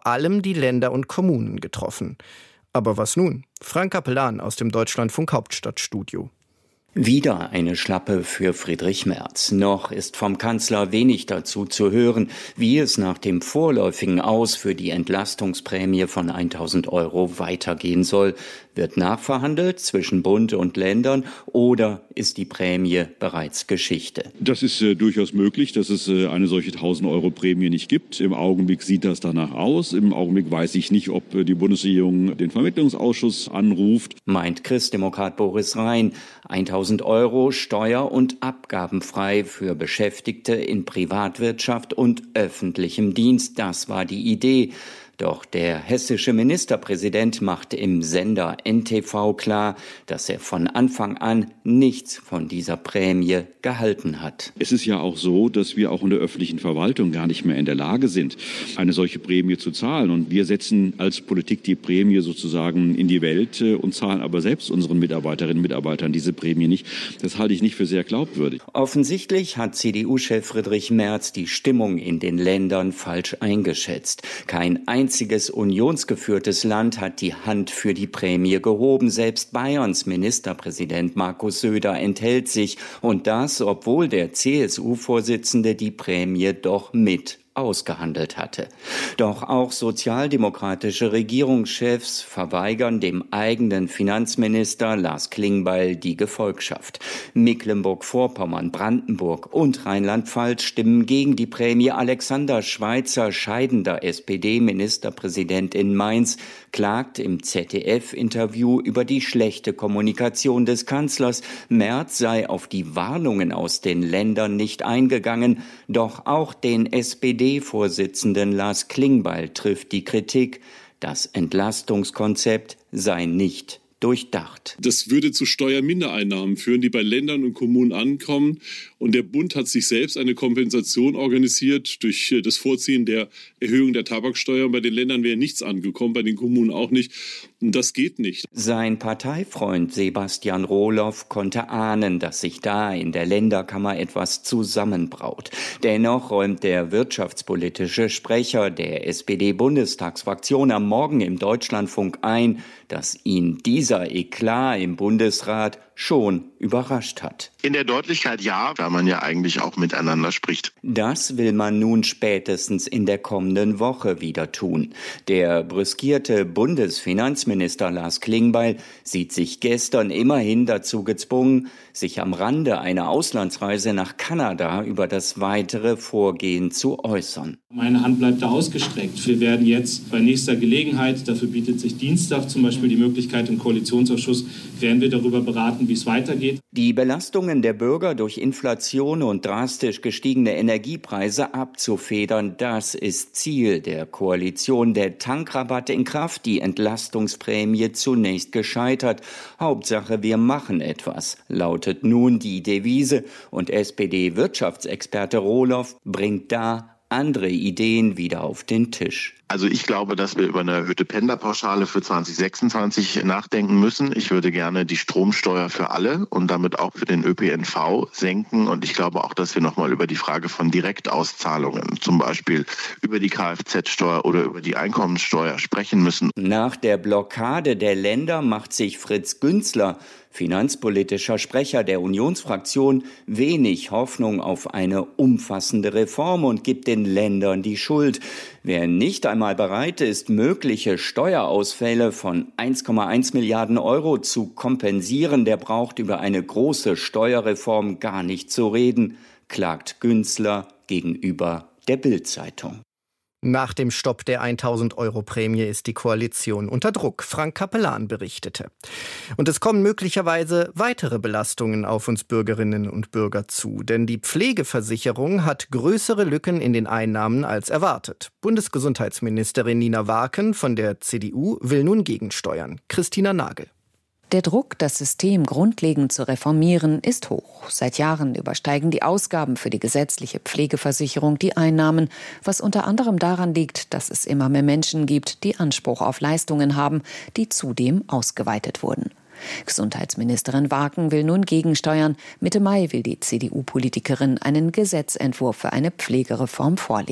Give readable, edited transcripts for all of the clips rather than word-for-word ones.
allem die Länder und Kommunen getroffen. Aber was nun? Frank Capellan aus dem Deutschlandfunk Hauptstadtstudio. Wieder eine Schlappe für Friedrich Merz. Noch ist vom Kanzler wenig dazu zu hören, wie es nach dem vorläufigen Aus für die Entlastungsprämie von 1.000 € weitergehen soll. Wird nachverhandelt zwischen Bund und Ländern oder ist die Prämie bereits Geschichte? Das ist durchaus möglich, dass es eine solche 1.000 € Prämie nicht gibt. Im Augenblick sieht das danach aus. Im Augenblick weiß ich nicht, ob die Bundesregierung den Vermittlungsausschuss anruft. Meint Christdemokrat Boris Rhein. 1.000 € steuer- und abgabenfrei für Beschäftigte in Privatwirtschaft und öffentlichem Dienst. Das war die Idee. Doch der hessische Ministerpräsident macht im Sender NTV klar, dass er von Anfang an nichts von dieser Prämie gehalten hat. Es ist ja auch so, dass wir auch in der öffentlichen Verwaltung gar nicht mehr in der Lage sind, eine solche Prämie zu zahlen. Und wir setzen als Politik die Prämie sozusagen in die Welt und zahlen aber selbst unseren Mitarbeiterinnen und Mitarbeitern diese Prämie nicht. Das halte ich nicht für sehr glaubwürdig. Offensichtlich hat CDU-Chef Friedrich Merz die Stimmung in den Ländern falsch eingeschätzt. Kein einziges unionsgeführtes Land hat die Hand für die Prämie gehoben. Selbst Bayerns Ministerpräsident Markus Söder enthält sich. Und das, obwohl der CSU-Vorsitzende die Prämie doch mit ausgehandelt hatte. Doch auch sozialdemokratische Regierungschefs verweigern dem eigenen Finanzminister Lars Klingbeil die Gefolgschaft. Mecklenburg-Vorpommern, Brandenburg und Rheinland-Pfalz stimmen gegen die Prämie. Alexander Schweitzer, scheidender SPD-Ministerpräsident in Mainz, klagt im ZDF-Interview über die schlechte Kommunikation des Kanzlers. Merz sei auf die Warnungen aus den Ländern nicht eingegangen, doch auch den SPD-Vorsitzenden Lars Klingbeil trifft die Kritik, das Entlastungskonzept sei nicht durchdacht. Das würde zu Steuermindereinnahmen führen, die bei Ländern und Kommunen ankommen. Und der Bund hat sich selbst eine Kompensation organisiert durch das Vorziehen der Erhöhung der Tabaksteuer. Bei den Ländern wäre nichts angekommen, bei den Kommunen auch nicht. Und das geht nicht. Sein Parteifreund Sebastian Rohloff konnte ahnen, dass sich da in der Länderkammer etwas zusammenbraut. Dennoch räumt der wirtschaftspolitische Sprecher der SPD-Bundestagsfraktion am Morgen im Deutschlandfunk ein, dass ihn dieser Eklat im Bundesrat schon überrascht hat. In der Deutlichkeit ja, weil man ja eigentlich auch miteinander spricht. Das will man nun spätestens in der kommenden Woche wieder tun. Der brüskierte Bundesfinanzminister Lars Klingbeil sieht sich gestern immerhin dazu gezwungen, sich am Rande einer Auslandsreise nach Kanada über das weitere Vorgehen zu äußern. Meine Hand bleibt da ausgestreckt. Wir werden jetzt bei nächster Gelegenheit, dafür bietet sich Dienstag zum Beispiel die Möglichkeit im Koalitionsausschuss, werden wir darüber beraten, wie es weitergeht. Die Belastungen der Bürger durch Inflation und drastisch gestiegene Energiepreise abzufedern, das ist Ziel der Koalition. Der Tankrabatt in Kraft, die Entlastungsprämie zunächst gescheitert. Hauptsache, wir machen etwas, lautet nun die Devise. Und SPD-Wirtschaftsexperte Rohloff bringt da andere Ideen wieder auf den Tisch. Also ich glaube, dass wir über eine erhöhte Pendlerpauschale für 2026 nachdenken müssen. Ich würde gerne die Stromsteuer für alle und damit auch für den ÖPNV senken. Und ich glaube auch, dass wir nochmal über die Frage von Direktauszahlungen, zum Beispiel über die Kfz-Steuer oder über die Einkommensteuer sprechen müssen. Nach der Blockade der Länder macht sich Fritz Günzler, finanzpolitischer Sprecher der Unionsfraktion, wenig Hoffnung auf eine umfassende Reform und gibt den Ländern die Schuld. Wer nicht einmal bereit ist, mögliche Steuerausfälle von 1,1 Milliarden € zu kompensieren, der braucht über eine große Steuerreform gar nicht zu reden, klagt Günzler gegenüber der Bild-Zeitung. Nach dem Stopp der 1.000 € Prämie ist die Koalition unter Druck. Frank Capellan berichtete. Und es kommen möglicherweise weitere Belastungen auf uns Bürgerinnen und Bürger zu. Denn die Pflegeversicherung hat größere Lücken in den Einnahmen als erwartet. Bundesgesundheitsministerin Nina Warken von der CDU will nun gegensteuern. Christina Nagel. Der Druck, das System grundlegend zu reformieren, ist hoch. Seit Jahren übersteigen die Ausgaben für die gesetzliche Pflegeversicherung die Einnahmen, was unter anderem daran liegt, dass es immer mehr Menschen gibt, die Anspruch auf Leistungen haben, die zudem ausgeweitet wurden. Gesundheitsministerin Warken will nun gegensteuern. Mitte Mai will die CDU-Politikerin einen Gesetzentwurf für eine Pflegereform vorlegen.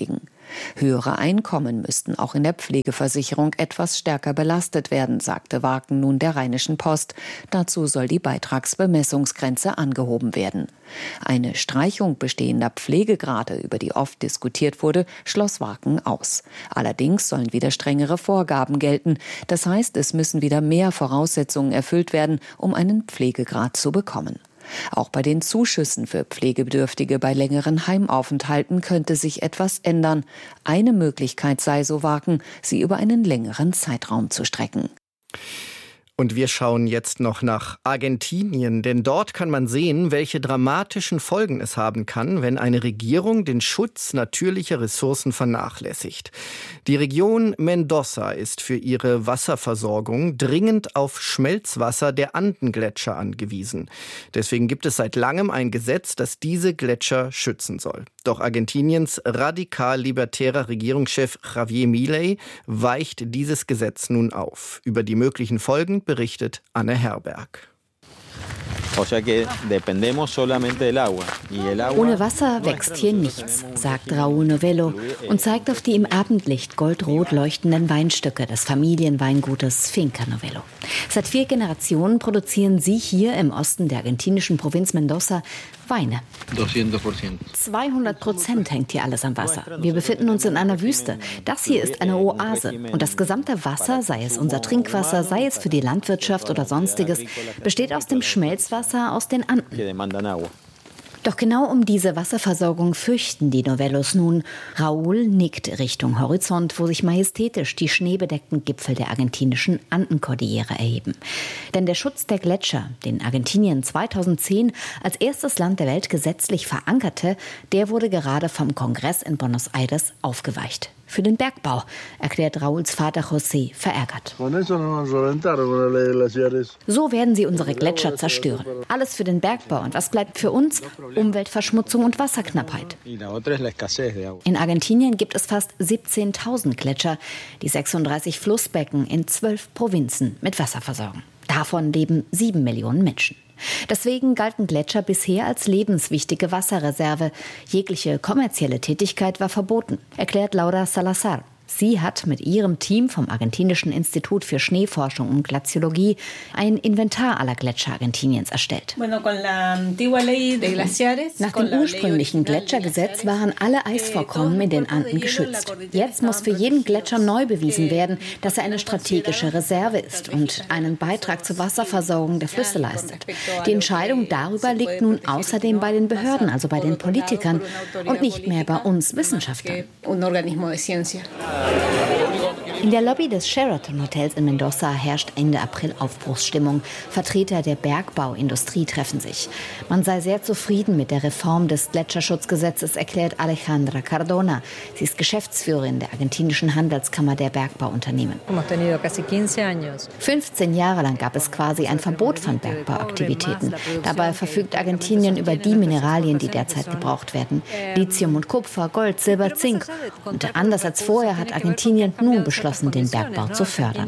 Höhere Einkommen müssten auch in der Pflegeversicherung etwas stärker belastet werden, sagte Waaken nun der Rheinischen Post. Dazu soll die Beitragsbemessungsgrenze angehoben werden. Eine Streichung bestehender Pflegegrade, über die oft diskutiert wurde, schloss Waaken aus. Allerdings sollen wieder strengere Vorgaben gelten. Das heißt, es müssen wieder mehr Voraussetzungen erfüllt werden, um einen Pflegegrad zu bekommen. Auch bei den Zuschüssen für Pflegebedürftige bei längeren Heimaufenthalten könnte sich etwas ändern. Eine Möglichkeit sei, so Waaken, sie über einen längeren Zeitraum zu strecken. Und wir schauen jetzt noch nach Argentinien, denn dort kann man sehen, welche dramatischen Folgen es haben kann, wenn eine Regierung den Schutz natürlicher Ressourcen vernachlässigt. Die Region Mendoza ist für ihre Wasserversorgung dringend auf Schmelzwasser der Andengletscher angewiesen. Deswegen gibt es seit langem ein Gesetz, das diese Gletscher schützen soll. Doch Argentiniens radikal-libertärer Regierungschef Javier Milei weicht dieses Gesetz nun auf. Über die möglichen Folgen berichtet Anne Herberg. Ohne Wasser wächst hier nichts, sagt Raúl Novello und zeigt auf die im Abendlicht goldrot leuchtenden Weinstücke des Familienweingutes Finca Novello. Seit 4 Generationen produzieren sie hier im Osten der argentinischen Provinz Mendoza Weine. 200% hängt hier alles am Wasser. Wir befinden uns in einer Wüste. Das hier ist eine Oase. Und das gesamte Wasser, sei es unser Trinkwasser, sei es für die Landwirtschaft oder Sonstiges, besteht aus dem Schmelzwasser aus den Anden. Doch genau um diese Wasserversorgung fürchten die Novellos nun. Raúl nickt Richtung Horizont, wo sich majestätisch die schneebedeckten Gipfel der argentinischen Andenkordillere erheben. Denn der Schutz der Gletscher, den Argentinien 2010 als erstes Land der Welt gesetzlich verankerte, der wurde gerade vom Kongress in Buenos Aires aufgeweicht. Für den Bergbau, erklärt Raúls Vater José verärgert. So werden sie unsere Gletscher zerstören. Alles für den Bergbau. Und was bleibt für uns? Umweltverschmutzung und Wasserknappheit. In Argentinien gibt es fast 17.000 Gletscher, die 36 Flussbecken in 12 Provinzen mit Wasser versorgen. Davon leben 7 Millionen Menschen. Deswegen galten Gletscher bisher als lebenswichtige Wasserreserve. Jegliche kommerzielle Tätigkeit war verboten, erklärt Laura Salazar. Sie hat mit ihrem Team vom Argentinischen Institut für Schneeforschung und Glaziologie ein Inventar aller Gletscher Argentiniens erstellt. Nach dem ursprünglichen Gletschergesetz waren alle Eisvorkommen in den Anden geschützt. Jetzt muss für jeden Gletscher neu bewiesen werden, dass er eine strategische Reserve ist und einen Beitrag zur Wasserversorgung der Flüsse leistet. Die Entscheidung darüber liegt nun außerdem bei den Behörden, also bei den Politikern und nicht mehr bei uns Wissenschaftlern. In der Lobby des Sheraton Hotels in Mendoza herrscht Ende April Aufbruchsstimmung. Vertreter der Bergbauindustrie treffen sich. Man sei sehr zufrieden mit der Reform des Gletscherschutzgesetzes, erklärt Alejandra Cardona. Sie ist Geschäftsführerin der argentinischen Handelskammer der Bergbauunternehmen. 15 Jahre lang gab es quasi ein Verbot von Bergbauaktivitäten. Dabei verfügt Argentinien über die Mineralien, die derzeit gebraucht werden. Lithium und Kupfer, Gold, Silber, Zink. Und anders als vorher hat Argentinien nun beschlossen, den Bergbau zu fördern.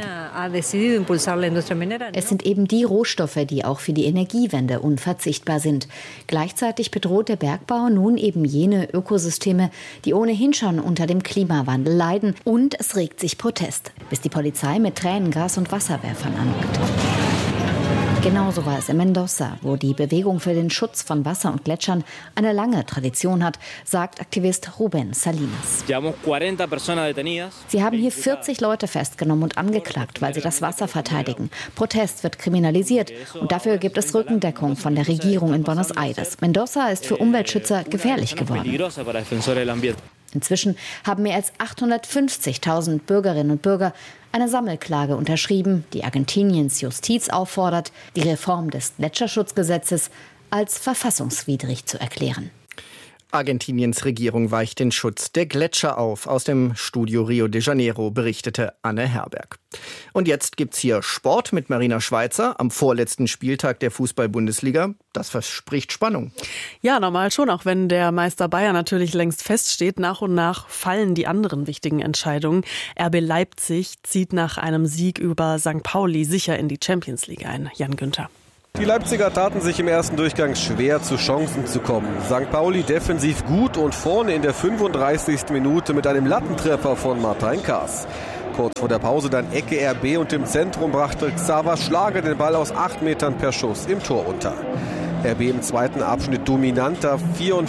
Es sind eben die Rohstoffe, die auch für die Energiewende unverzichtbar sind. Gleichzeitig bedroht der Bergbau nun eben jene Ökosysteme, die ohnehin schon unter dem Klimawandel leiden. Und es regt sich Protest, bis die Polizei mit Tränengas und Wasserwerfern anrückt. Genauso war es in Mendoza, wo die Bewegung für den Schutz von Wasser und Gletschern eine lange Tradition hat, sagt Aktivist Rubén Salinas. Sie haben hier 40 Leute festgenommen und angeklagt, weil sie das Wasser verteidigen. Protest wird kriminalisiert und dafür gibt es Rückendeckung von der Regierung in Buenos Aires. Mendoza ist für Umweltschützer gefährlich geworden. Inzwischen haben mehr als 850.000 Bürgerinnen und Bürger eine Sammelklage unterschrieben, die Argentiniens Justiz auffordert, die Reform des Gletscherschutzgesetzes als verfassungswidrig zu erklären. Argentiniens Regierung weicht den Schutz der Gletscher auf. Aus dem Studio Rio de Janeiro berichtete Anne Herberg. Und jetzt gibt's hier Sport mit Marina Schweizer am vorletzten Spieltag der Fußball-Bundesliga. Das verspricht Spannung. Ja, normal schon, auch wenn der Meister Bayern natürlich längst feststeht. Nach und nach fallen die anderen wichtigen Entscheidungen. RB Leipzig zieht nach einem Sieg über St. Pauli sicher in die Champions League ein. Jan Günther. Die Leipziger taten sich im ersten Durchgang schwer, zu Chancen zu kommen. St. Pauli defensiv gut und vorne in der 35. Minute mit einem Lattentreffer von Martin Kaas. Kurz vor der Pause dann Ecke RB und im Zentrum brachte Xaver Schlager den Ball aus 8 Metern per Schuss im Tor unter. RB im zweiten Abschnitt dominanter,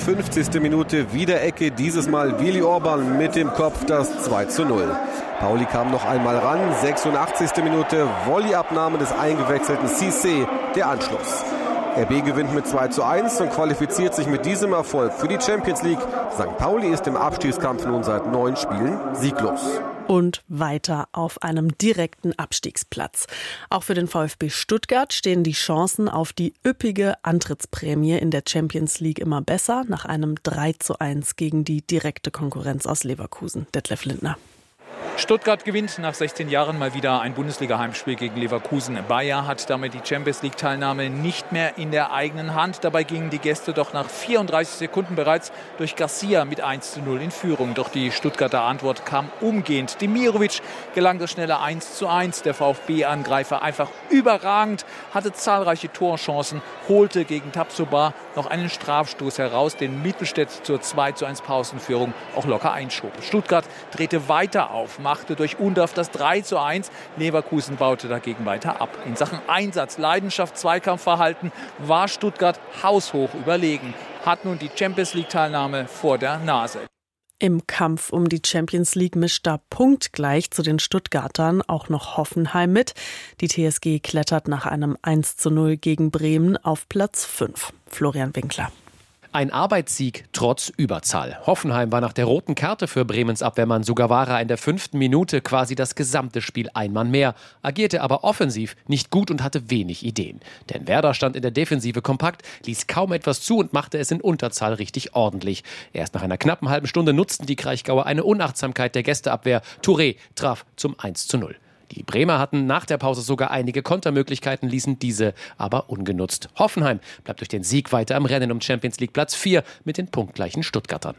54. Minute wieder Ecke, dieses Mal Willi Orban mit dem Kopf das 2:0. Pauli kam noch einmal ran, 86. Minute, Volleyabnahme des eingewechselten Cissé, der Anschluss. RB gewinnt mit 2:1 und qualifiziert sich mit diesem Erfolg für die Champions League. St. Pauli ist im Abstiegskampf nun seit 9 Spielen sieglos. Und weiter auf einem direkten Abstiegsplatz. Auch für den VfB Stuttgart stehen die Chancen auf die üppige Antrittsprämie in der Champions League immer besser, nach einem 3:1 gegen die direkte Konkurrenz aus Leverkusen. Detlef Lindner. Stuttgart gewinnt nach 16 Jahren mal wieder ein Bundesliga-Heimspiel gegen Leverkusen. Bayer hat damit die Champions-League-Teilnahme nicht mehr in der eigenen Hand. Dabei gingen die Gäste doch nach 34 Sekunden bereits durch Garcia mit 1:0 in Führung. Doch die Stuttgarter Antwort kam umgehend. Demirovic gelang das schnelle 1:1. Der VfB-Angreifer einfach überragend, hatte zahlreiche Torchancen, holte gegen Tabsoba noch einen Strafstoß heraus, den Mittelstädt zur 2:1 Pausenführung auch locker einschob. Stuttgart drehte weiter auf, machte durch Undorf das 3:1. Leverkusen baute dagegen weiter ab. In Sachen Einsatz, Leidenschaft, Zweikampfverhalten war Stuttgart haushoch überlegen, hat nun die Champions-League-Teilnahme vor der Nase. Im Kampf um die Champions League mischt da punktgleich zu den Stuttgartern auch noch Hoffenheim mit. Die TSG klettert nach einem 1:0 gegen Bremen auf Platz 5. Florian Winkler. Ein Arbeitssieg trotz Überzahl. Hoffenheim war nach der roten Karte für Bremens Abwehrmann Sugawara in der 5. Minute quasi das gesamte Spiel ein Mann mehr, agierte aber offensiv nicht gut und hatte wenig Ideen. Denn Werder stand in der Defensive kompakt, ließ kaum etwas zu und machte es in Unterzahl richtig ordentlich. Erst nach einer knappen halben Stunde nutzten die Kraichgauer eine Unachtsamkeit der Gästeabwehr. Touré traf zum 1:0. Die Bremer hatten nach der Pause sogar einige Kontermöglichkeiten, ließen diese aber ungenutzt. Hoffenheim bleibt durch den Sieg weiter im Rennen um Champions League Platz 4 mit den punktgleichen Stuttgartern.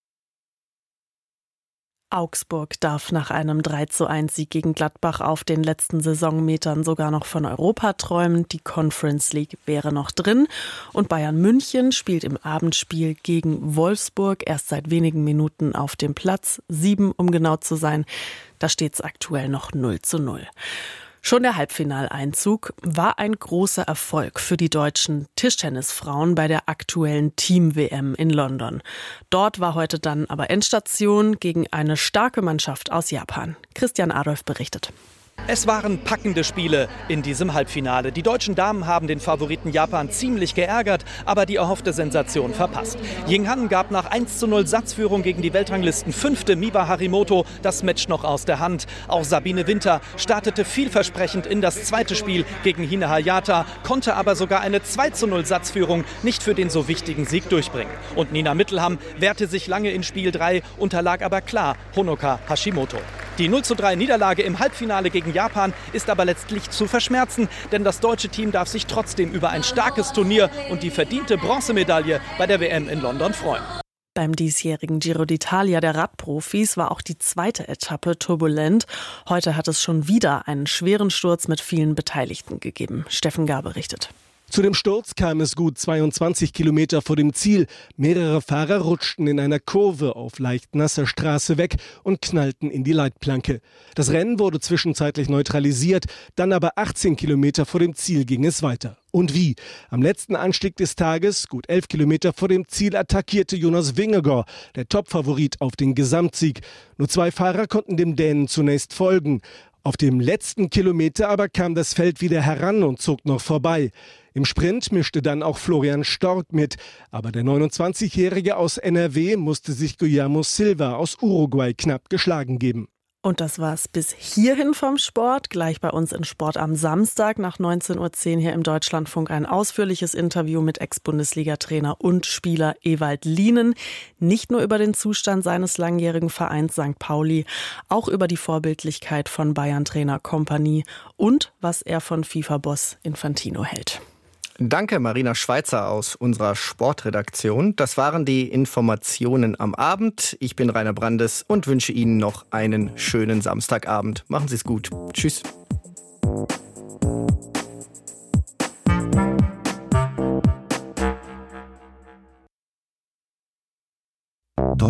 Augsburg darf nach einem 3:1-Sieg gegen Gladbach auf den letzten Saisonmetern sogar noch von Europa träumen. Die Conference League wäre noch drin. Und Bayern München spielt im Abendspiel gegen Wolfsburg erst seit wenigen Minuten auf dem Platz 7, um genau zu sein. Da steht es aktuell noch 0:0. Schon der Halbfinaleinzug war ein großer Erfolg für die deutschen Tischtennisfrauen bei der aktuellen Team-WM in London. Dort war heute dann aber Endstation gegen eine starke Mannschaft aus Japan. Christian Adolf berichtet. Es waren packende Spiele in diesem Halbfinale. Die deutschen Damen haben den Favoriten Japan ziemlich geärgert, aber die erhoffte Sensation verpasst. Jinghan gab nach 1:0 Satzführung gegen die Weltranglisten-5. Miwa Harimoto das Match noch aus der Hand. Auch Sabine Winter startete vielversprechend in das zweite Spiel gegen Hine Hayata, konnte aber sogar eine 2:0 Satzführung nicht für den so wichtigen Sieg durchbringen. Und Nina Mittelham wehrte sich lange in Spiel 3, unterlag aber klar Honoka Hashimoto. Die 0:3 Niederlage im Halbfinale gegen Japan ist aber letztlich zu verschmerzen, denn das deutsche Team darf sich trotzdem über ein starkes Turnier und die verdiente Bronzemedaille bei der WM in London freuen. Beim diesjährigen Giro d'Italia der Radprofis war auch die zweite Etappe turbulent. Heute hat es schon wieder einen schweren Sturz mit vielen Beteiligten gegeben. Steffen Gar berichtet. Zu dem Sturz kam es gut 22 Kilometer vor dem Ziel. Mehrere Fahrer rutschten in einer Kurve auf leicht nasser Straße weg und knallten in die Leitplanke. Das Rennen wurde zwischenzeitlich neutralisiert, dann aber 18 Kilometer vor dem Ziel ging es weiter. Und wie? Am letzten Anstieg des Tages, gut 11 Kilometer vor dem Ziel, attackierte Jonas Vingegaard, der Topfavorit auf den Gesamtsieg. Nur 2 Fahrer konnten dem Dänen zunächst folgen. Auf dem letzten Kilometer aber kam das Feld wieder heran und zog noch vorbei. Im Sprint mischte dann auch Florian Stork mit, aber der 29-Jährige aus NRW musste sich Guillermo Silva aus Uruguay knapp geschlagen geben. Und das war's bis hierhin vom Sport. Gleich bei uns in Sport am Samstag nach 19:10 Uhr hier im Deutschlandfunk ein ausführliches Interview mit Ex-Bundesliga-Trainer und Spieler Ewald Lienen. Nicht nur über den Zustand seines langjährigen Vereins St. Pauli, auch über die Vorbildlichkeit von Bayern-Trainer Kompany und was er von FIFA-Boss Infantino hält. Danke, Marina Schweizer aus unserer Sportredaktion. Das waren die Informationen am Abend. Ich bin Rainer Brandes und wünsche Ihnen noch einen schönen Samstagabend. Machen Sie es gut. Tschüss.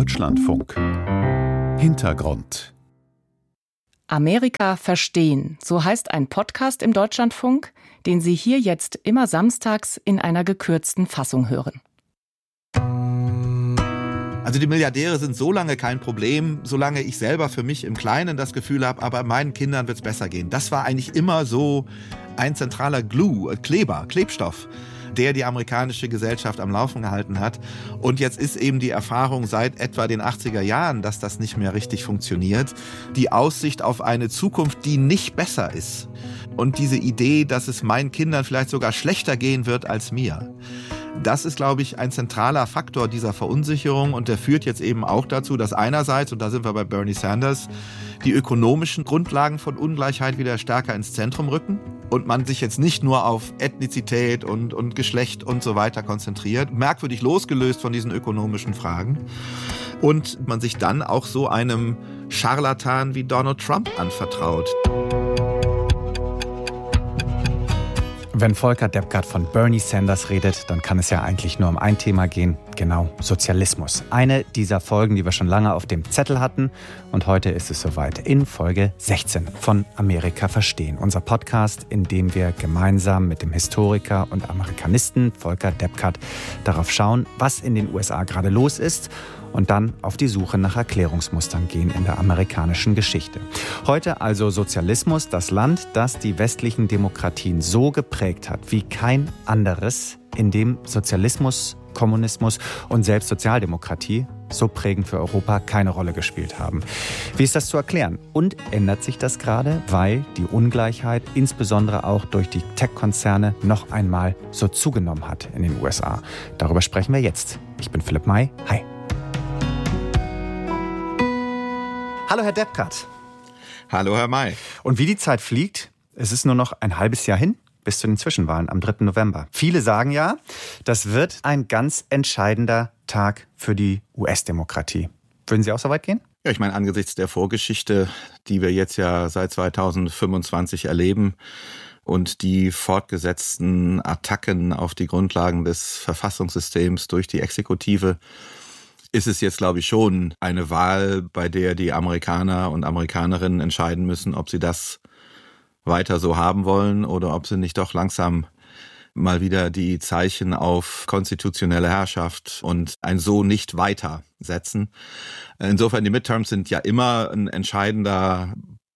Deutschlandfunk. Hintergrund. Amerika verstehen, so heißt ein Podcast im Deutschlandfunk, den Sie hier jetzt immer samstags in einer gekürzten Fassung hören. Also die Milliardäre sind so lange kein Problem, solange ich selber für mich im Kleinen das Gefühl habe, aber meinen Kindern wird es besser gehen. Das war eigentlich immer so ein zentraler Klebstoff, der die amerikanische Gesellschaft am Laufen gehalten hat. Und jetzt ist eben die Erfahrung seit etwa den 80er Jahren, dass das nicht mehr richtig funktioniert. Die Aussicht auf eine Zukunft, die nicht besser ist. Und diese Idee, dass es meinen Kindern vielleicht sogar schlechter gehen wird als mir. Das ist, glaube ich, ein zentraler Faktor dieser Verunsicherung und der führt jetzt eben auch dazu, dass einerseits, und da sind wir bei Bernie Sanders, die ökonomischen Grundlagen von Ungleichheit wieder stärker ins Zentrum rücken und man sich jetzt nicht nur auf Ethnizität und Geschlecht und so weiter konzentriert, merkwürdig losgelöst von diesen ökonomischen Fragen und man sich dann auch so einem Scharlatan wie Donald Trump anvertraut. Wenn Volker Deppgart von Bernie Sanders redet, dann kann es ja eigentlich nur um ein Thema gehen, genau Sozialismus. Eine dieser Folgen, die wir schon lange auf dem Zettel hatten. Und heute ist es soweit in Folge 16 von Amerika verstehen. Unser Podcast, in dem wir gemeinsam mit dem Historiker und Amerikanisten Volker Deppgart darauf schauen, was in den USA gerade los ist. Und dann auf die Suche nach Erklärungsmustern gehen in der amerikanischen Geschichte. Heute also Sozialismus, das Land, das die westlichen Demokratien so geprägt hat wie kein anderes, in dem Sozialismus, Kommunismus und selbst Sozialdemokratie so prägend für Europa keine Rolle gespielt haben. Wie ist das zu erklären? Und ändert sich das gerade, weil die Ungleichheit insbesondere auch durch die Tech-Konzerne noch einmal so zugenommen hat in den USA? Darüber sprechen wir jetzt. Ich bin Philipp May. Hi. Hallo Herr Deppgart. Hallo Herr May. Und wie die Zeit fliegt, es ist nur noch ein halbes Jahr hin bis zu den Zwischenwahlen am 3. November. Viele sagen ja, das wird ein ganz entscheidender Tag für die US-Demokratie. Würden Sie auch so weit gehen? Ja, ich meine, angesichts der Vorgeschichte, die wir jetzt ja seit 2025 erleben und die fortgesetzten Attacken auf die Grundlagen des Verfassungssystems durch die Exekutive, ist es jetzt, glaube ich, schon eine Wahl, bei der die Amerikaner und Amerikanerinnen entscheiden müssen, ob sie das weiter so haben wollen oder ob sie nicht doch langsam mal wieder die Zeichen auf konstitutionelle Herrschaft und ein so nicht weiter setzen. Insofern, die Midterms sind ja immer ein entscheidender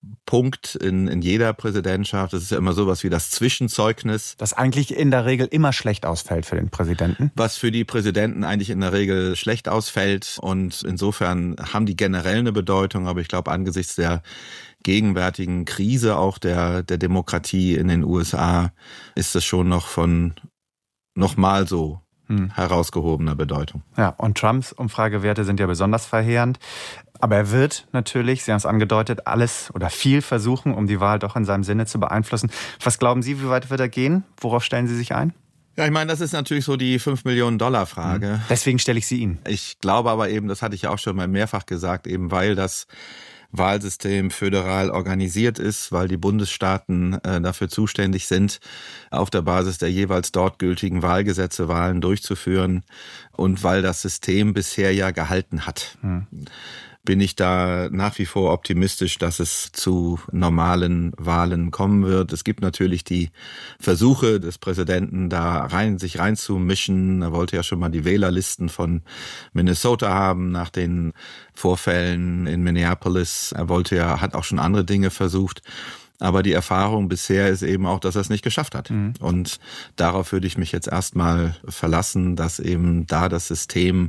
Punkt in jeder Präsidentschaft. Das ist ja immer sowas wie das Zwischenzeugnis. Das eigentlich in der Regel immer schlecht ausfällt für den Präsidenten. Was für die Präsidenten eigentlich in der Regel schlecht ausfällt. Und insofern haben die generell eine Bedeutung. Aber ich glaube, angesichts der gegenwärtigen Krise auch der Demokratie in den USA ist das schon noch von nochmal so herausgehobener Bedeutung. Ja, und Trumps Umfragewerte sind ja besonders verheerend. Aber er wird natürlich, Sie haben es angedeutet, alles oder viel versuchen, um die Wahl doch in seinem Sinne zu beeinflussen. Was glauben Sie, wie weit wird er gehen? Worauf stellen Sie sich ein? Ja, ich meine, das ist natürlich so die $5-Millionen-Frage. Deswegen stelle ich sie Ihnen. Ich glaube aber eben, das hatte ich ja auch schon mal mehrfach gesagt, eben weil das Wahlsystem föderal organisiert ist, weil die Bundesstaaten dafür zuständig sind, auf der Basis der jeweils dort gültigen Wahlgesetze Wahlen durchzuführen und weil das System bisher ja gehalten hat. Bin ich da nach wie vor optimistisch, dass es zu normalen Wahlen kommen wird. Es gibt natürlich die Versuche des Präsidenten, sich reinzumischen. Er wollte ja schon mal die Wählerlisten von Minnesota haben nach den Vorfällen in Minneapolis. Hat auch schon andere Dinge versucht. Aber die Erfahrung bisher ist eben auch, dass er es nicht geschafft hat. Und darauf würde ich mich jetzt erstmal verlassen, dass eben da das System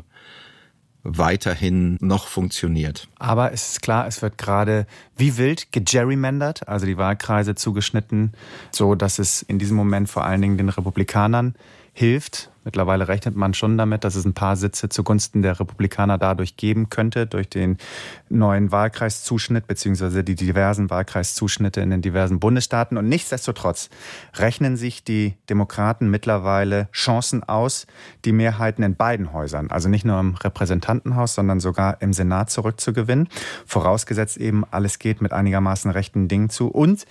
weiterhin noch funktioniert. Aber es ist klar, es wird gerade wie wild gegerrymandert, also die Wahlkreise zugeschnitten, so dass es in diesem Moment vor allen Dingen den Republikanern hilft. Mittlerweile rechnet man schon damit, dass es ein paar Sitze zugunsten der Republikaner dadurch geben könnte, durch den neuen Wahlkreiszuschnitt bzw. die diversen Wahlkreiszuschnitte in den diversen Bundesstaaten. Und nichtsdestotrotz rechnen sich die Demokraten mittlerweile Chancen aus, die Mehrheiten in beiden Häusern, also nicht nur im Repräsentantenhaus, sondern sogar im Senat zurückzugewinnen. Vorausgesetzt eben, alles geht mit einigermaßen rechten Dingen zu und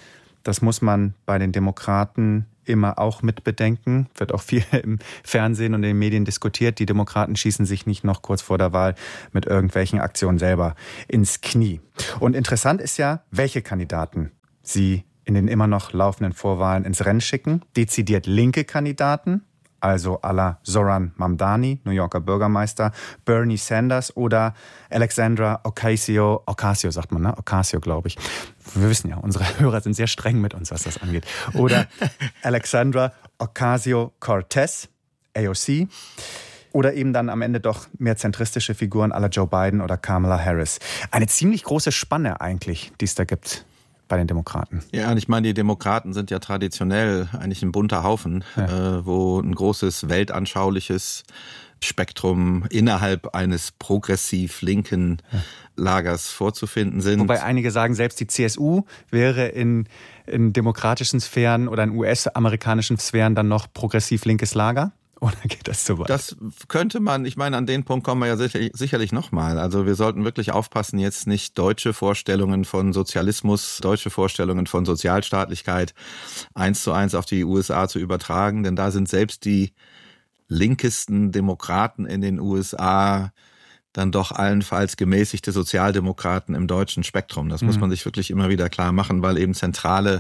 Das muss man bei den Demokraten immer auch mit bedenken. Wird auch viel im Fernsehen und in den Medien diskutiert. Die Demokraten schießen sich nicht noch kurz vor der Wahl mit irgendwelchen Aktionen selber ins Knie. Und interessant ist ja, welche Kandidaten sie in den immer noch laufenden Vorwahlen ins Rennen schicken. Dezidiert linke Kandidaten, also à la Zoran Mamdani, New Yorker Bürgermeister, Bernie Sanders oder Alexandra Ocasio sagt man, ne? Ocasio, glaube ich. Wir wissen ja, unsere Hörer sind sehr streng mit uns, was das angeht. Oder Alexandra Ocasio-Cortez, AOC. Oder eben dann am Ende doch mehr zentristische Figuren à la Joe Biden oder Kamala Harris. Eine ziemlich große Spanne eigentlich, die es da gibt bei den Demokraten. Ja, und ich meine, die Demokraten sind ja traditionell eigentlich ein bunter Haufen, wo ein großes weltanschauliches Spektrum innerhalb eines progressiv linken Lagers vorzufinden sind. Wobei einige sagen, selbst die CSU wäre in demokratischen Sphären oder in US-amerikanischen Sphären dann noch progressiv linkes Lager. Oder geht das so weit? Das könnte man, ich meine, an den Punkt kommen wir ja sicherlich nochmal. Also wir sollten wirklich aufpassen, jetzt nicht deutsche Vorstellungen von Sozialismus, deutsche Vorstellungen von Sozialstaatlichkeit 1:1 auf die USA zu übertragen. Denn da sind selbst die linkesten Demokraten in den USA dann doch allenfalls gemäßigte Sozialdemokraten im deutschen Spektrum. Das muss man sich wirklich immer wieder klar machen, weil eben zentrale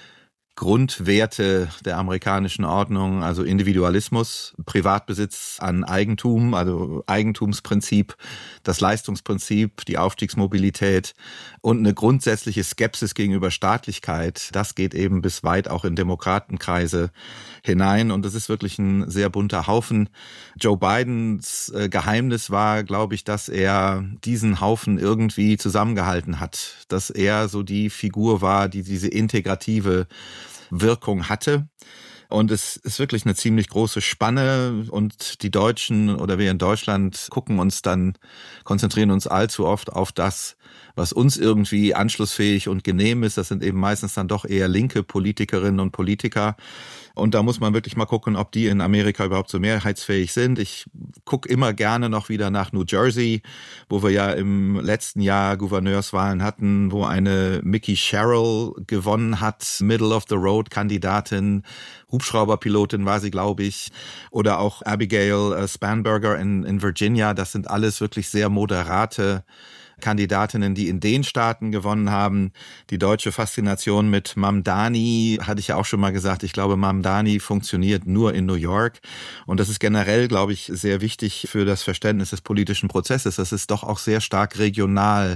Grundwerte der amerikanischen Ordnung, also Individualismus, Privatbesitz an Eigentum, also Eigentumsprinzip, das Leistungsprinzip, die Aufstiegsmobilität und eine grundsätzliche Skepsis gegenüber Staatlichkeit, das geht eben bis weit auch in Demokratenkreise hinein und das ist wirklich ein sehr bunter Haufen. Joe Bidens Geheimnis war, glaube ich, dass er diesen Haufen irgendwie zusammengehalten hat, dass er so die Figur war, die diese integrative Wirkung hatte. Und es ist wirklich eine ziemlich große Spanne und die Deutschen oder wir in Deutschland konzentrieren uns allzu oft auf das, was uns irgendwie anschlussfähig und genehm ist. Das sind eben meistens dann doch eher linke Politikerinnen und Politiker. Und da muss man wirklich mal gucken, ob die in Amerika überhaupt so mehrheitsfähig sind. Ich gucke immer gerne noch wieder nach New Jersey, wo wir ja im letzten Jahr Gouverneurswahlen hatten, wo eine Mickey Sherrill gewonnen hat, Middle-of-the-Road-Kandidatin, Hubschrauberpilotin war sie, glaube ich, oder auch Abigail Spanberger in Virginia. Das sind alles wirklich sehr moderate Kandidatinnen, die in den Staaten gewonnen haben. Die deutsche Faszination mit Mamdani, hatte ich ja auch schon mal gesagt, ich glaube, Mamdani funktioniert nur in New York. Und das ist generell, glaube ich, sehr wichtig für das Verständnis des politischen Prozesses. Das ist doch auch sehr stark regional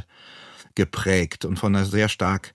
geprägt und von einer sehr stark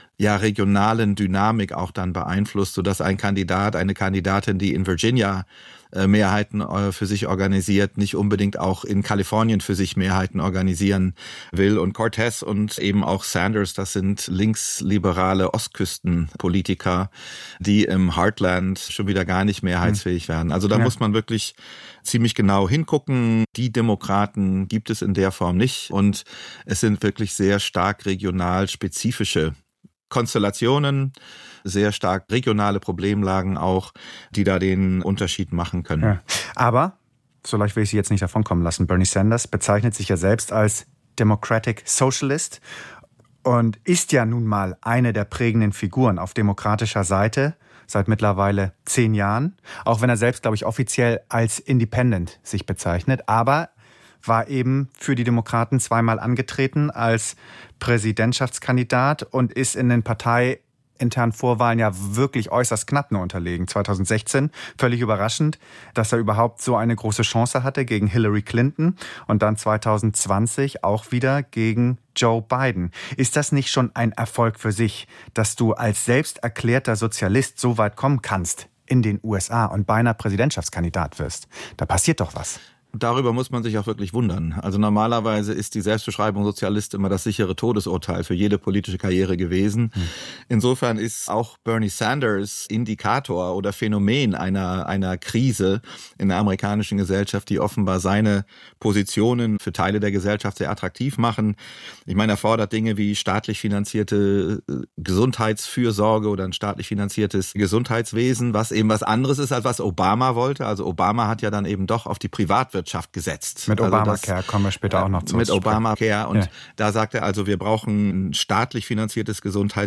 regionalen Dynamik auch dann beeinflusst, sodass ein Kandidat, eine Kandidatin, die in Virginia Mehrheiten für sich organisiert, nicht unbedingt auch in Kalifornien für sich Mehrheiten organisieren will. Und Cortez und eben auch Sanders, das sind linksliberale Ostküstenpolitiker, die im Heartland schon wieder gar nicht mehrheitsfähig werden. Also da muss man wirklich ziemlich genau hingucken. Die Demokraten gibt es in der Form nicht. Und es sind wirklich sehr stark regional spezifische Konstellationen, sehr stark regionale Problemlagen auch, die da den Unterschied machen können. Ja. Aber, so leicht will ich Sie jetzt nicht davonkommen lassen, Bernie Sanders bezeichnet sich ja selbst als Democratic Socialist und ist ja nun mal eine der prägenden Figuren auf demokratischer Seite seit mittlerweile 10 Jahren, auch wenn er selbst, glaube ich, offiziell als Independent sich bezeichnet, aber war eben für die Demokraten zweimal angetreten als Präsidentschaftskandidat und ist in den parteiinternen Vorwahlen ja wirklich äußerst knapp nur unterlegen. 2016, völlig überraschend, dass er überhaupt so eine große Chance hatte gegen Hillary Clinton und dann 2020 auch wieder gegen Joe Biden. Ist das nicht schon ein Erfolg für sich, dass du als selbst erklärter Sozialist so weit kommen kannst in den USA und beinahe Präsidentschaftskandidat wirst? Da passiert doch was. Darüber muss man sich auch wirklich wundern. Also normalerweise ist die Selbstbeschreibung Sozialist immer das sichere Todesurteil für jede politische Karriere gewesen. Insofern ist auch Bernie Sanders Indikator oder Phänomen einer Krise in der amerikanischen Gesellschaft, die offenbar seine Positionen für Teile der Gesellschaft sehr attraktiv machen. Ich meine, er fordert Dinge wie staatlich finanzierte Gesundheitsfürsorge oder ein staatlich finanziertes Gesundheitswesen, was eben was anderes ist, als was Obama wollte. Also Obama hat ja dann eben doch auf die Privatwirtschaft gesetzt. Mit Obamacare kommen wir später auch noch zu. Mit Obamacare und da sagt er also, wir brauchen ein staatlich finanziertes Gesundheitswesen, eine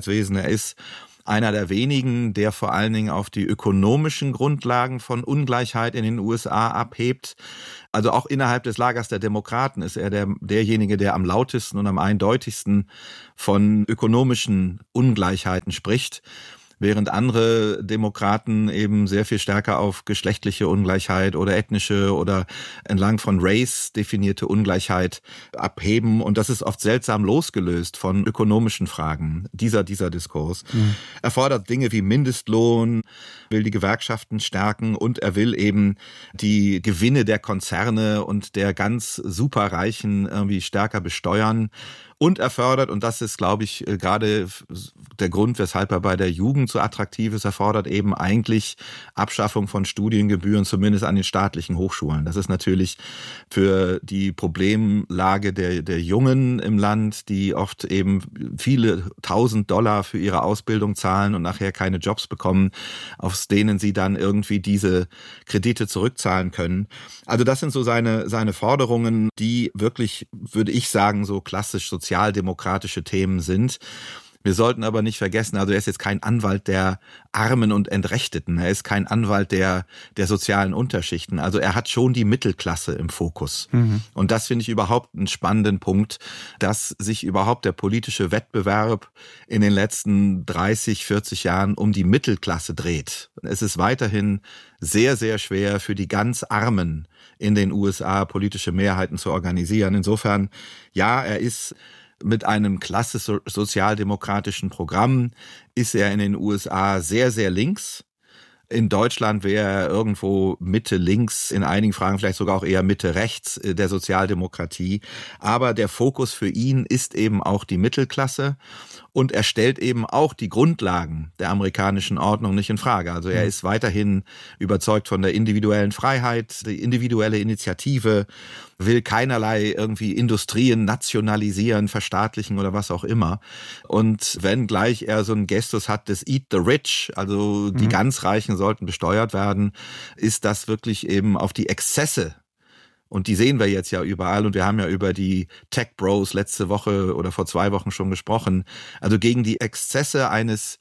Er ist einer der wenigen, der vor allen Dingen auf die ökonomischen Grundlagen von Ungleichheit in den USA abhebt. Also auch innerhalb des Lagers der Demokraten ist er derjenige, der am lautesten und am eindeutigsten von ökonomischen Ungleichheiten spricht. Während andere Demokraten eben sehr viel stärker auf geschlechtliche Ungleichheit oder ethnische oder entlang von Race definierte Ungleichheit abheben. Und das ist oft seltsam losgelöst von ökonomischen Fragen, dieser Diskurs. Er fordert Dinge wie Mindestlohn, will die Gewerkschaften stärken und er will eben die Gewinne der Konzerne und der ganz Superreichen irgendwie stärker besteuern. Und er fördert, und das ist, glaube ich, gerade der Grund, weshalb er bei der Jugend so attraktiv ist, er fordert eben eigentlich Abschaffung von Studiengebühren, zumindest an den staatlichen Hochschulen. Das ist natürlich für die Problemlage der Jungen im Land, die oft eben viele $1.000 für ihre Ausbildung zahlen und nachher keine Jobs bekommen, aus denen sie dann irgendwie diese Kredite zurückzahlen können. Also das sind so seine Forderungen, die wirklich, würde ich sagen, so klassisch sozialdemokratische Themen sind. Wir sollten aber nicht vergessen, also er ist jetzt kein Anwalt der Armen und Entrechteten, er ist kein Anwalt der sozialen Unterschichten, also er hat schon die Mittelklasse im Fokus. Und das finde ich überhaupt einen spannenden Punkt, dass sich überhaupt der politische Wettbewerb in den letzten 30, 40 Jahren um die Mittelklasse dreht. Es ist weiterhin sehr, sehr schwer für die ganz Armen in den USA politische Mehrheiten zu organisieren. Insofern, ja, er ist mit einem klassisch sozialdemokratischen Programm, ist er in den USA sehr, sehr links. In Deutschland wäre er irgendwo Mitte-links, in einigen Fragen vielleicht sogar auch eher Mitte-rechts der Sozialdemokratie. Aber der Fokus für ihn ist eben auch die Mittelklasse und er stellt eben auch die Grundlagen der amerikanischen Ordnung nicht in Frage. Also er ist weiterhin überzeugt von der individuellen Freiheit, die individuelle Initiative, will keinerlei irgendwie Industrien nationalisieren, verstaatlichen oder was auch immer. Und wenn gleich er so einen Gestus hat des Eat the Rich, also die ganz Reichen sollten besteuert werden, ist das wirklich eben auf die Exzesse. Und die sehen wir jetzt ja überall und wir haben ja über die Tech Bros letzte Woche oder vor 2 Wochen schon gesprochen. Also gegen die Exzesse eines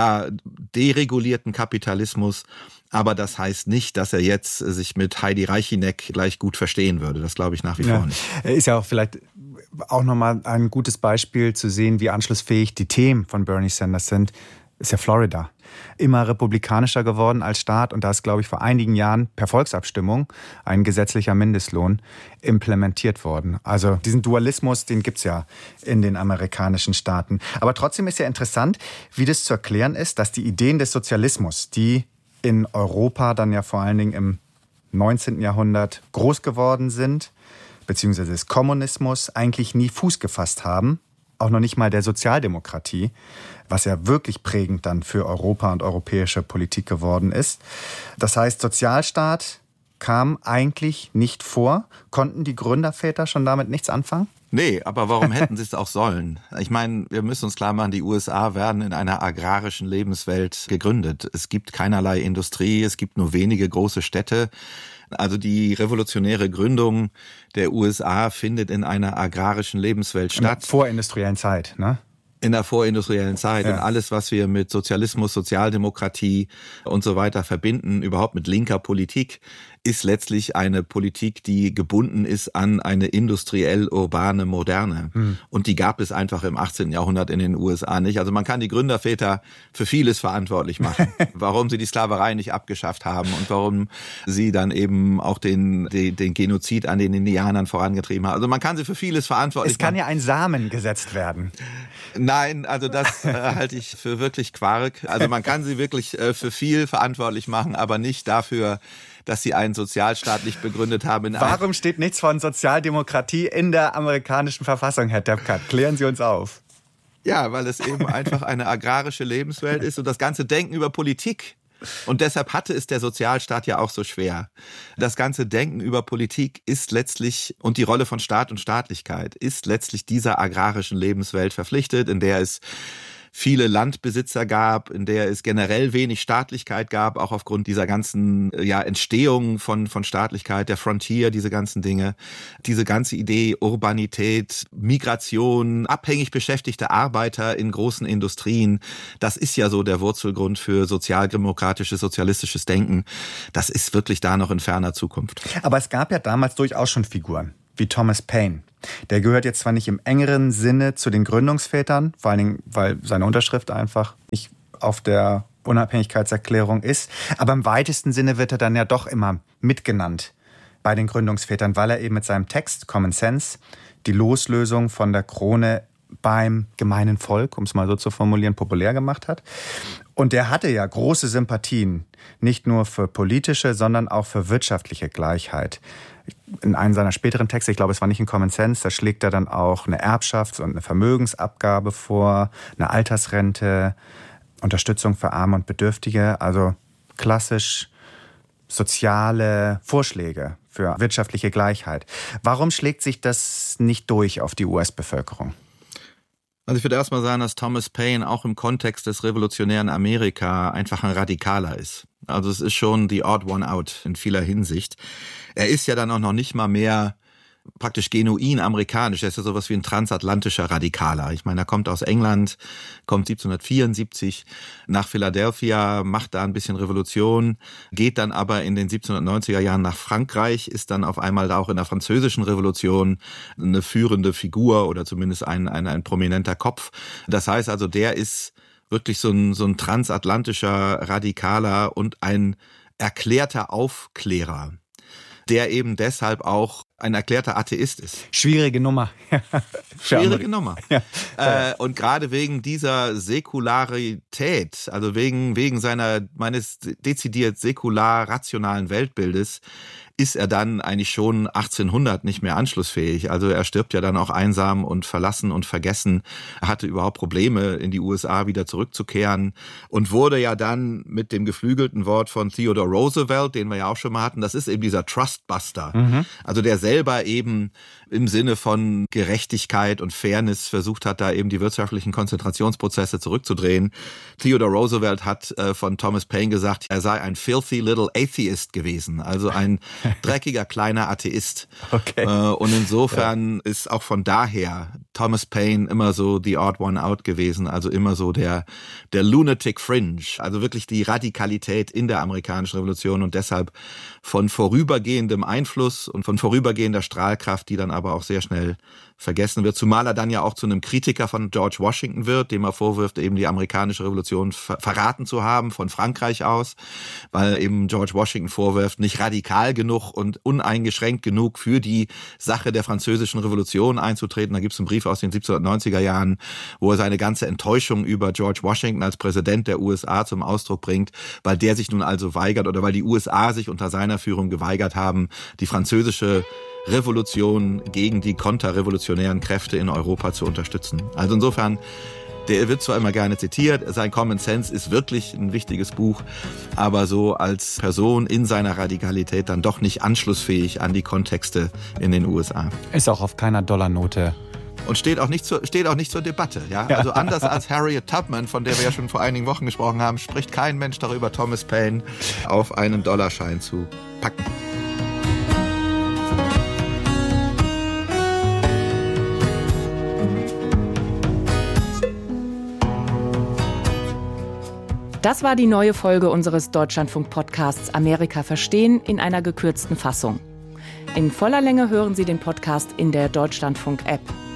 deregulierten Kapitalismus. Aber das heißt nicht, dass er jetzt sich mit Heidi Reichineck gleich gut verstehen würde. Das glaube ich nach wie vor nicht. Ist ja auch vielleicht auch nochmal ein gutes Beispiel zu sehen, wie anschlussfähig die Themen von Bernie Sanders sind. Ist ja Florida. Immer republikanischer geworden als Staat und da ist, glaube ich, vor einigen Jahren per Volksabstimmung ein gesetzlicher Mindestlohn implementiert worden. Also diesen Dualismus, den gibt's ja in den amerikanischen Staaten. Aber trotzdem ist ja interessant, wie das zu erklären ist, dass die Ideen des Sozialismus, die in Europa dann ja vor allen Dingen im 19. Jahrhundert groß geworden sind, beziehungsweise des Kommunismus, eigentlich nie Fuß gefasst haben. Auch noch nicht mal der Sozialdemokratie, was ja wirklich prägend dann für Europa und europäische Politik geworden ist. Das heißt, Sozialstaat kam eigentlich nicht vor. Konnten die Gründerväter schon damit nichts anfangen? Nee, aber warum hätten sie es auch sollen? Ich meine, wir müssen uns klar machen, die USA werden in einer agrarischen Lebenswelt gegründet. Es gibt keinerlei Industrie, es gibt nur wenige große Städte. Also die revolutionäre Gründung der USA findet in einer agrarischen Lebenswelt statt. In der vorindustriellen Zeit, ne? In der vorindustriellen Zeit. Ja. Und alles, was wir mit Sozialismus, Sozialdemokratie und so weiter verbinden, überhaupt mit linker Politik, ist letztlich eine Politik, die gebunden ist an eine industriell-urbane Moderne. Und die gab es einfach im 18. Jahrhundert in den USA nicht. Also man kann die Gründerväter für vieles verantwortlich machen. Warum sie die Sklaverei nicht abgeschafft haben und warum sie dann eben auch den Genozid an den Indianern vorangetrieben haben. Also man kann sie für vieles verantwortlich machen. Es kann ja ein Samen gesetzt werden. Nein, also das halte ich für wirklich Quark. Also man kann sie wirklich für viel verantwortlich machen, aber nicht dafür, dass sie einen Sozialstaat nicht begründet haben. Warum steht nichts von Sozialdemokratie in der amerikanischen Verfassung, Herr Deppkart? Klären Sie uns auf. Ja, weil es eben einfach eine agrarische Lebenswelt ist und das ganze Denken über Politik. Und deshalb hatte es der Sozialstaat ja auch so schwer. Das ganze Denken über Politik ist letztlich, und die Rolle von Staat und Staatlichkeit ist letztlich dieser agrarischen Lebenswelt verpflichtet, in der es viele Landbesitzer gab, in der es generell wenig Staatlichkeit gab, auch aufgrund dieser ganzen Entstehung von Staatlichkeit, der Frontier, diese ganzen Dinge. Diese ganze Idee Urbanität, Migration, abhängig beschäftigte Arbeiter in großen Industrien, das ist ja so der Wurzelgrund für sozialdemokratisches, sozialistisches Denken. Das ist wirklich da noch in ferner Zukunft. Aber es gab ja damals durchaus schon Figuren, wie Thomas Paine. Der gehört jetzt zwar nicht im engeren Sinne zu den Gründungsvätern, vor allen Dingen, weil seine Unterschrift einfach nicht auf der Unabhängigkeitserklärung ist, aber im weitesten Sinne wird er dann ja doch immer mitgenannt bei den Gründungsvätern, weil er eben mit seinem Text Common Sense die Loslösung von der Krone beim gemeinen Volk, um es mal so zu formulieren, populär gemacht hat. Und der hatte ja große Sympathien, nicht nur für politische, sondern auch für wirtschaftliche Gleichheit. In einem seiner späteren Texte, ich glaube, es war nicht in Common Sense, da schlägt er dann auch eine Erbschafts- und eine Vermögensabgabe vor, eine Altersrente, Unterstützung für Arme und Bedürftige, also klassisch soziale Vorschläge für wirtschaftliche Gleichheit. Warum schlägt sich das nicht durch auf die US-Bevölkerung? Also ich würde erstmal sagen, dass Thomas Paine auch im Kontext des revolutionären Amerika einfach ein Radikaler ist. Also es ist schon the odd one out in vieler Hinsicht. Er ist ja dann auch noch nicht mal mehr praktisch genuin amerikanisch. Er ist ja sowas wie ein transatlantischer Radikaler. Ich meine, er kommt aus England, kommt 1774 nach Philadelphia, macht da ein bisschen Revolution, geht dann aber in den 1790er Jahren nach Frankreich, ist dann auf einmal auch in der französischen Revolution eine führende Figur oder zumindest ein prominenter Kopf. Das heißt also, der ist wirklich so ein transatlantischer Radikaler und ein erklärter Aufklärer, der eben deshalb auch ein erklärter Atheist ist. Schwierige Nummer. Schwierige Nummer. Ja. Und gerade wegen dieser Säkularität, also wegen meines dezidiert säkular-rationalen Weltbildes, ist er dann eigentlich schon 1800 nicht mehr anschlussfähig. Also er stirbt ja dann auch einsam und verlassen und vergessen. Er hatte überhaupt Probleme, in die USA wieder zurückzukehren und wurde ja dann mit dem geflügelten Wort von Theodore Roosevelt, den wir ja auch schon mal hatten, das ist eben dieser Trustbuster. Also der selber eben im Sinne von Gerechtigkeit und Fairness versucht hat, da eben die wirtschaftlichen Konzentrationsprozesse zurückzudrehen. Theodore Roosevelt hat von Thomas Paine gesagt, er sei ein filthy little atheist gewesen, also ein dreckiger kleiner Atheist. Okay. Und insofern ist auch von daher Thomas Paine immer so the odd one out gewesen, also immer so der lunatic fringe, also wirklich die Radikalität in der amerikanischen Revolution und deshalb von vorübergehendem Einfluss und von vorübergehender Strahlkraft, die dann aber auch sehr schnell vergessen wird, zumal er dann ja auch zu einem Kritiker von George Washington wird, dem er vorwirft, eben die amerikanische Revolution verraten zu haben von Frankreich aus, weil eben George Washington vorwirft, nicht radikal genug und uneingeschränkt genug für die Sache der französischen Revolution einzutreten. Da gibt es einen Brief aus den 1790er Jahren, wo er seine ganze Enttäuschung über George Washington als Präsident der USA zum Ausdruck bringt, weil der sich nun also weigert oder weil die USA sich unter seiner Führung geweigert haben, die französische Revolution gegen die konterrevolutionären Kräfte in Europa zu unterstützen. Also insofern, der wird zwar immer gerne zitiert, sein Common Sense ist wirklich ein wichtiges Buch, aber so als Person in seiner Radikalität dann doch nicht anschlussfähig an die Kontexte in den USA. Ist auch auf keiner Dollarnote. Und steht auch nicht zur Debatte. Ja? Also anders als Harriet Tubman, von der wir ja schon vor einigen Wochen gesprochen haben, spricht kein Mensch darüber, Thomas Paine auf einen Dollarschein zu packen. Das war die neue Folge unseres Deutschlandfunk-Podcasts Amerika verstehen in einer gekürzten Fassung. In voller Länge hören Sie den Podcast in der Deutschlandfunk-App.